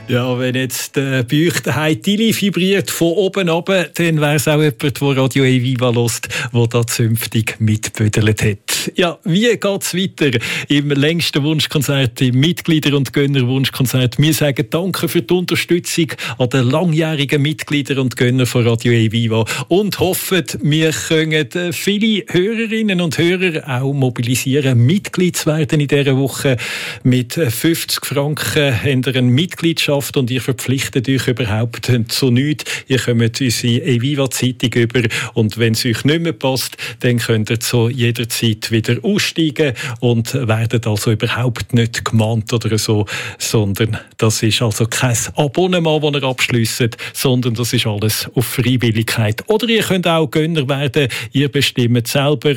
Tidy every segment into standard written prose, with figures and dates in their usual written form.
Ja, wenn jetzt der bei euch daheim Tilly vibriert von oben runter, dann wäre es auch jemand, der Radio Eviva hört, der da zünftig mitbödelt hat. Ja, wie geht es weiter im längsten Wunschkonzert, im Mitglieder- und Gönner-Wunschkonzert? Wir sagen Danke für die Unterstützung an den langjährigen Mitglieder und Gönner von Radio Eviva und hoffen, wir können viele Hörerinnen und Hörer auch mobilisieren, Mitglied zu werden in dieser Woche. Mit 50 Franken habt ihr eine Mitgliedschaft und ihr verpflichtet euch überhaupt zu nichts. Ihr kommt unsere Eviva-Zeitung über und wenn es euch nicht mehr passt, dann könnt ihr zu jeder Zeit wieder aussteigen und werdet also überhaupt nicht gemahnt oder so, sondern das ist also kein Abonnement, das ihr abschliesst, sondern das ist alles auf Freiwilligkeit. Oder ihr könnt auch Gönner werden. Ihr bestimmt selber,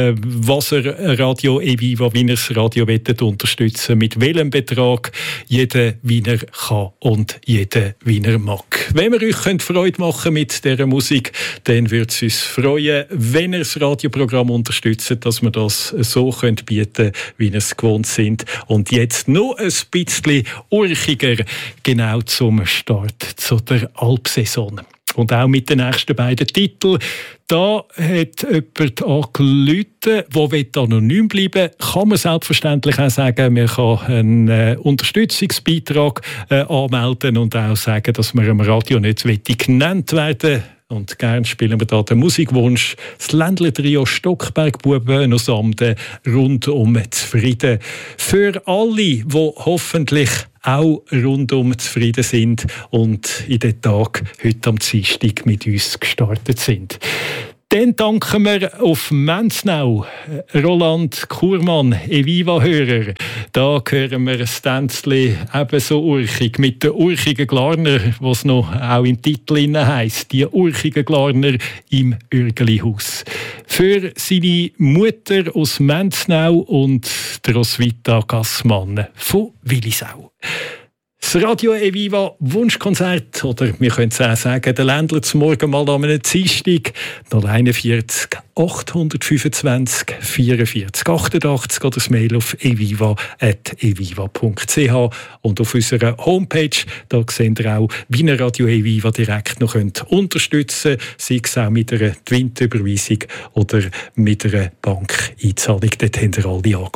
was ihr Radio Eviva, wie ihr das Radio unterstützen, mit welchem Betrag, jeder wie er kann und jeder wie er mag. Wenn wir euch Freude machen mit dieser Musik, dann würde es uns freuen, wenn ihr das Radioprogramm unterstützt, dass wir das so bieten können, wie wir es gewohnt sind. Und jetzt noch ein bisschen urchiger, genau zum Start zu der Alpsaison. Und auch mit den nächsten beiden Titeln. Da hat jemand angerufen, der anonym bleiben will. Kann man selbstverständlich auch sagen, man kann einen Unterstützungsbeitrag anmelden und auch sagen, dass man am Radio nicht genannt werden will. Und gerne spielen wir da den Musikwunsch. Das Ländler-Trio Stockberg-Buben aus Amden, rundum zufrieden. Für alle, die hoffentlich auch rundum zufrieden sind und in den Tag heute am Dienstag mit uns gestartet sind. Dann danken wir auf Menznau, Roland Kurmann, Eviva-Hörer. Da hören wir ein Tänzchen ebenso urchig, mit den urchigen Glarner, was noch auch im Titel heisst, die urchigen Glarner im Ürgelihaus. Für seine Mutter aus Menznau und der Roswitha Gassmann von Willisau. Das Radio Eviva Wunschkonzert, oder wir können es auch sagen, der Ländler zum Morgen mal an einem Dienstag, 041 825 44 88 oder das Mail auf eviva@eviva.ch und auf unserer Homepage, da seht ihr auch, wie ihr Radio Eviva direkt noch unterstützen könnt, sei es auch mit einer Twint-Überweisung oder mit einer Bankeinzahlung, dort habt ihr alle Angaben.